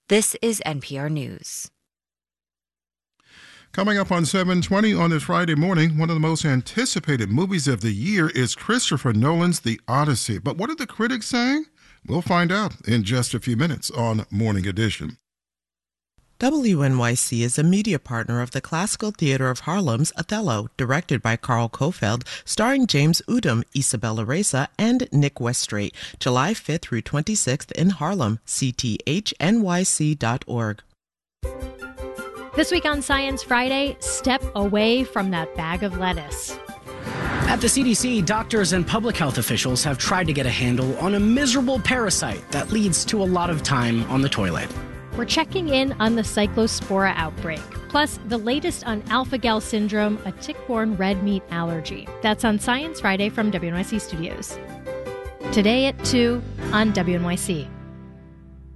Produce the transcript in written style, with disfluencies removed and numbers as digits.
This is NPR News. Coming up on 7:20 on this Friday morning, one of the most anticipated movies of the year is Christopher Nolan's The Odyssey. But what are the critics saying? We'll find out in just a few minutes on Morning Edition. WNYC is a media partner of the Classical Theater of Harlem's Othello, directed by Carl Kofeld, starring James Udom, Isabella Reza, and Nick Westrate, July 5th through 26th in Harlem, cthnyc.org. This week on Science Friday, step away from that bag of lettuce. At the CDC, doctors and public health officials have tried to get a handle on a miserable parasite that leads to a lot of time on the toilet. We're checking in on the Cyclospora outbreak, plus the latest on alpha-gal syndrome, a tick-borne red meat allergy. That's on Science Friday from WNYC Studios. Today at 2 on WNYC.